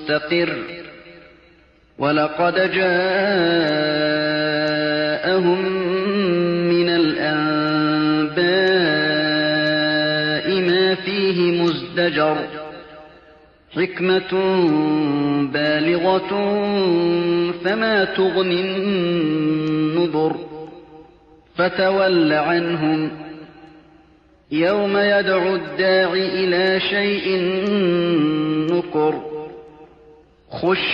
مستقر ولقد جاءهم من الأنباء ما فيه مزدجر حكمة بالغة فما تغني النذر فتول عنهم يوم يدعو الداع إلى شيء نكر خش